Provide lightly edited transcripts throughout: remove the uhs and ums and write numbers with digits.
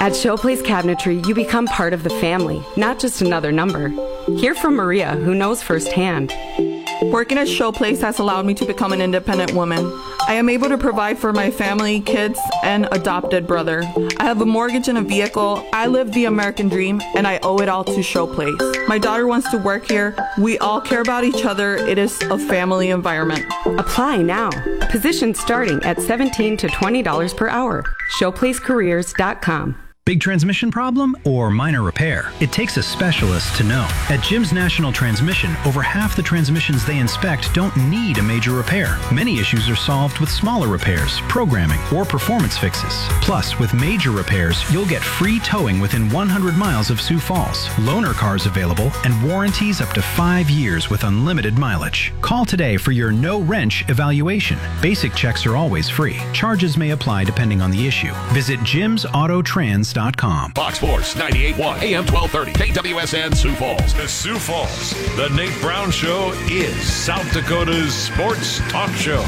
At Showplace Cabinetry, you become part of the family, not just another number. Hear from Maria, who knows firsthand. Working at Showplace has allowed me to become an independent woman. I am able to provide for my family, kids, and adopted brother. I have a mortgage and a vehicle. I live the American dream, and I owe it all to Showplace. My daughter wants to work here. We all care about each other. It is a family environment. Apply now. Positions starting at $17 to $20 per hour. ShowplaceCareers.com. Big transmission problem or minor repair? It takes a specialist to know. At Jim's National Transmission, over half the transmissions they inspect don't need a major repair. Many issues are solved with smaller repairs, programming, or performance fixes. Plus, with major repairs, you'll get free towing within 100 miles of Sioux Falls, loaner cars available, and warranties up to 5 years with unlimited mileage. Call today for your no-wrench evaluation. Basic checks are always free. Charges may apply depending on the issue. Visit Jim'sAutoTrans.com. Fox Sports 98.1 AM 1230 KWSN Sioux Falls. The Sioux Falls. The Nate Brown Show is South Dakota's sports talk show.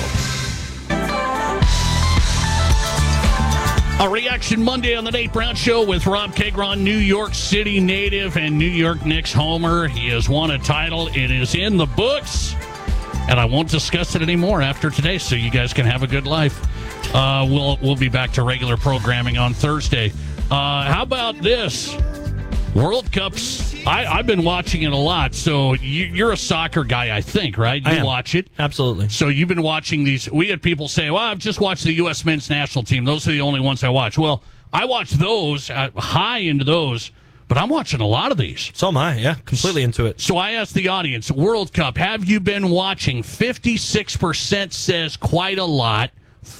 A Reaction Monday on the Nate Brown Show with Rob Kagron, New York City native and New York Knicks homer. He has won a title. It is in the books, and I won't discuss it anymore after today, so you guys can have a good life. We'll be back to regular programming on Thursday. How about this? World Cups. I've been watching it a lot. So you're a soccer guy, I think, right? You watch it. Absolutely. So you've been watching these. We had people say, well, I've just watched the U.S. men's national team. Those are the only ones I watch. Well, I watch those, high into those, but I'm watching a lot of these. So am I, yeah. Completely into it. So I asked the audience, World Cup, have you been watching? 56% says quite a lot.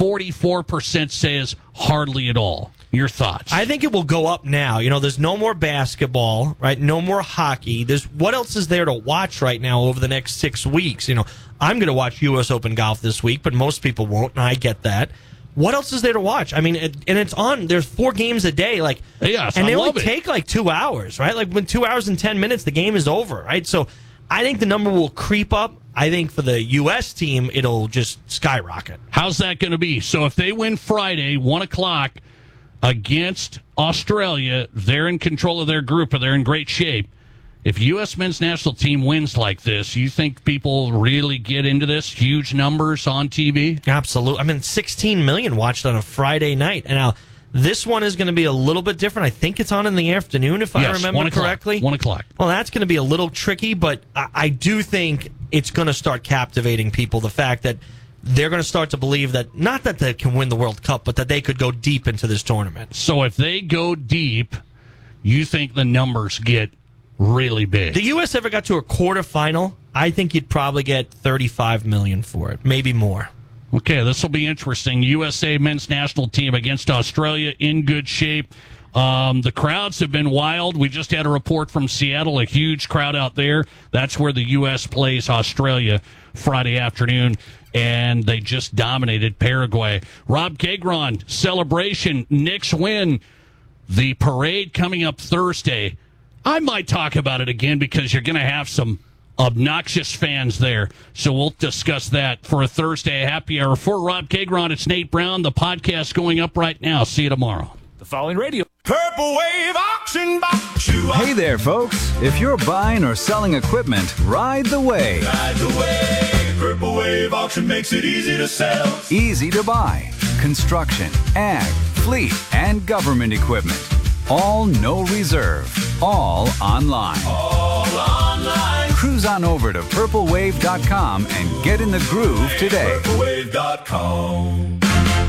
44% says hardly at all. Your thoughts? I think it will go up now. You know, there's no more basketball, right? No more hockey. What else is there to watch right now over the next 6 weeks? You know, I'm going to watch U.S. Open golf this week, but most people won't, and I get that. What else is there to watch? I mean, and it's on. There's 4 games a day, like, yes, and they only take like 2 hours, right? Like, when 2 hours and 10 minutes, the game is over, right? So, I think the number will creep up. I think for the U.S. team, it'll just skyrocket. How's that going to be? So, if they win Friday, 1 o'clock against Australia, they're in control of their group, or they're in great shape. If U.S. men's national team wins like this, you think people really get into this? Huge numbers on TV? Absolutely. I mean, 16 million watched on a Friday night. And now, this one is going to be a little bit different. I think it's on in the afternoon, if I remember correctly. 1 o'clock. Well, that's going to be a little tricky, but I do think it's going to start captivating people, the fact that they're going to start to believe that, not that they can win the World Cup, but that they could go deep into this tournament. So if they go deep, you think the numbers get really big? The U.S. ever got to a quarterfinal, I think you'd probably get 35 million for it, maybe more. Okay, this will be interesting. USA men's national team against Australia in good shape. The crowds have been wild. We just had a report from Seattle, a huge crowd out there. That's where the U.S. plays Australia Friday afternoon, and they just dominated Paraguay. Rob Kagron, celebration, Knicks win. The parade coming up Thursday. I might talk about it again because you're going to have some obnoxious fans there. So we'll discuss that for a Thursday happy hour. For Rob Kagron, it's Nate Brown. The podcast going up right now. See you tomorrow. The following radio. Purple Wave Auction Box. Hey there, folks. If you're buying or selling equipment, ride the wave. Ride the wave. Purple Wave Auction makes it easy to sell. Easy to buy. Construction, ag, fleet, and government equipment. All no reserve. All online. All online. Cruise on over to purplewave.com and get in the groove today. Purplewave.com.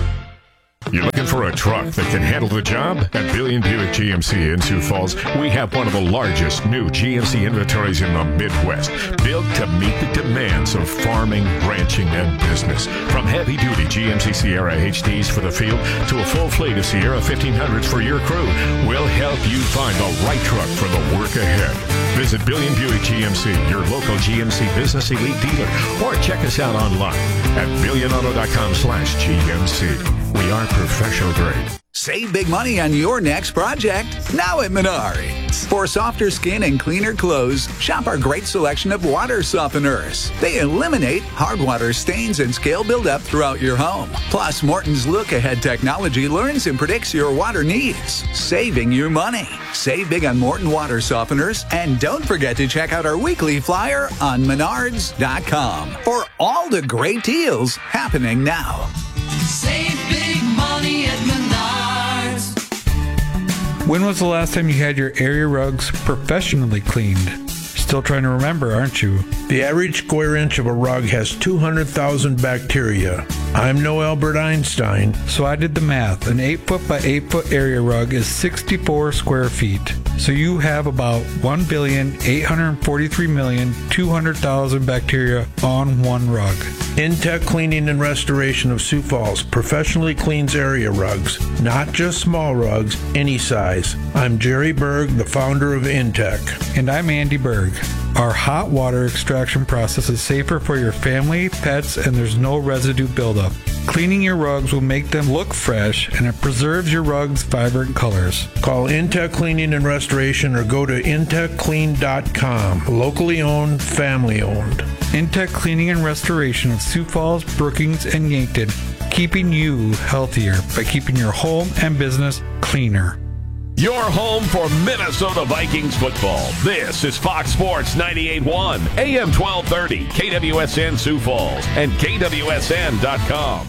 You're looking for a truck that can handle the job? At Billion Buick GMC in Sioux Falls, we have one of the largest new GMC inventories in the Midwest, built to meet the demands of farming, ranching, and business. From heavy-duty GMC Sierra HDs for the field to a full fleet of Sierra 1500s for your crew, we'll help you find the right truck for the work ahead. Visit Billion Buick GMC, your local GMC Business Elite dealer, or check us out online at billionauto.com/GMC. We are professional grade. Save big money on your next project, now at Menards. For softer skin and cleaner clothes, shop our great selection of water softeners. They eliminate hard water stains and scale buildup throughout your home. Plus, Morton's look-ahead technology learns and predicts your water needs, saving you money. Save big on Morton water softeners, and don't forget to check out our weekly flyer on Menards.com for all the great deals happening now. Save big money at Menards. When was the last time you had your area rugs professionally cleaned? Still trying to remember, aren't you? The average square inch of a rug has 200,000 bacteria. I'm no Albert Einstein. So I did the math. An 8-foot by 8-foot area rug is 64 square feet. So you have about 1,843,200,000 bacteria on one rug. Intech Cleaning and Restoration of Sioux Falls professionally cleans area rugs, not just small rugs, any size. I'm Jerry Berg, the founder of Intech. And I'm Andy Berg. Our hot water extraction process is safer for your family, pets, and there's no residue buildup. Cleaning your rugs will make them look fresh, and it preserves your rug's vibrant colors. Call Intech Cleaning and Restoration or go to intechclean.com. Locally owned, family owned. Intech Cleaning and Restoration of Sioux Falls, Brookings, and Yankton, keeping you healthier by keeping your home and business cleaner. Your home for Minnesota Vikings football. This is Fox Sports 98.1, AM 1230, KWSN Sioux Falls, and KWSN.com.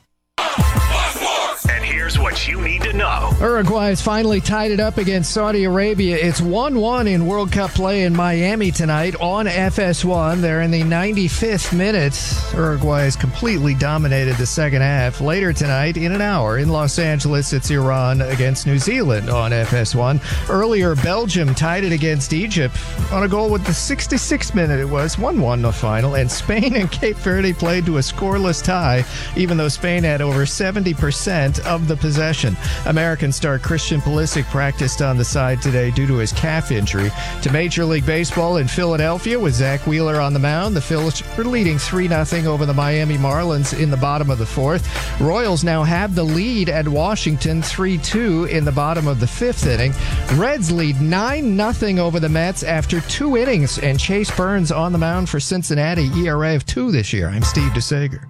And here's what you need to know. Uruguay has finally tied it up against Saudi Arabia. It's 1-1 in World Cup play in Miami tonight on FS1. They're in the 95th minute. Uruguay has completely dominated the second half. Later tonight, in an hour, in Los Angeles, it's Iran against New Zealand on FS1. Earlier, Belgium tied it against Egypt on a goal with the 66th minute. It was 1-1 the final. And Spain and Cape Verde played to a scoreless tie, even though Spain had over 70% of the possession. American star Christian Pulisic practiced on the side today due to his calf injury. To Major League Baseball in Philadelphia with Zach Wheeler on the mound. The Phillies are leading 3-0 over the Miami Marlins in the bottom of the fourth. Royals now have the lead at Washington 3-2 in the bottom of the fifth inning. Reds lead 9-0 over the Mets after 2 innings, and Chase Burns on the mound for Cincinnati, ERA of 2 this year. I'm Steve DeSager.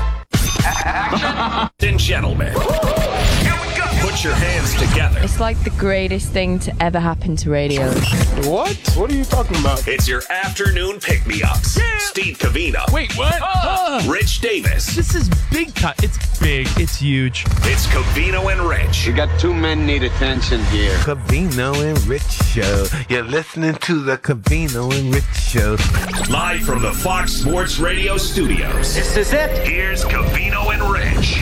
And gentlemen, put your hands together. It's like the greatest thing to ever happen to radio. What? What are you talking about? It's your afternoon pick-me-ups. Yeah. Steve Covino. Wait, what? Rich Davis. This is big time. It's big. It's huge. It's Covino and Rich. We got 2 men need attention here. Covino and Rich Show. You're listening to the Covino and Rich Show. Live from the Fox Sports Radio studios. This is it. Here's Covino and Rich.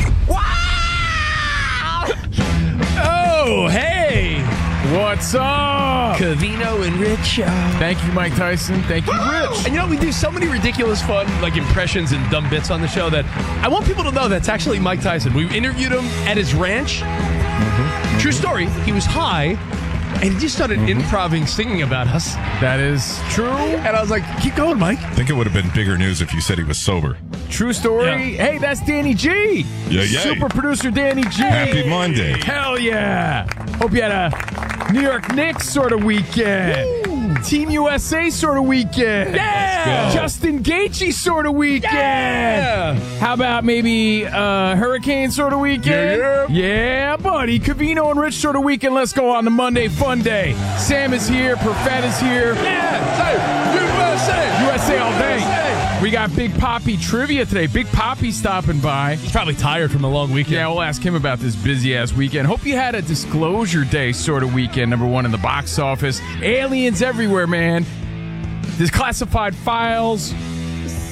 Oh, hey. What's up? Covino and Rich. Thank you, Mike Tyson. Thank you, Rich. And you know, we do so many ridiculous, fun, like impressions and dumb bits on the show that I want people to know that's actually Mike Tyson. We interviewed him at his ranch. Mm-hmm. True story. He was high, and he just started improvising, singing about us. That is true. And I was like, keep going, Mike. I think it would have been bigger news if you said he was sober. True story. Yeah. Hey, that's Danny G. Yeah. Super producer Danny G. Happy Monday. Hell yeah. Hope you had a New York Knicks sort of weekend. Woo. Team USA sort of weekend. Yeah. Justin Gaethje sort of weekend. Yeah. How about maybe Hurricane sort of weekend? Yeah, buddy. Covino and Rich sort of weekend. Let's go on the Monday fun day. Sam is here. Perfett is here. Yeah. Hey, USA. USA all day. USA. We got Big Poppy trivia today. Big Poppy stopping by. He's probably tired from the long weekend. Yeah, we'll ask him about this busy-ass weekend. Hope you had a Disclosure Day sort of weekend. #1 in the box office. Aliens everywhere, man. Declassified files.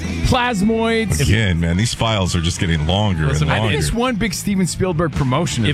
Plasmoids. Again, man, these files are just getting longer and longer. I think it's one big Steven Spielberg promotion.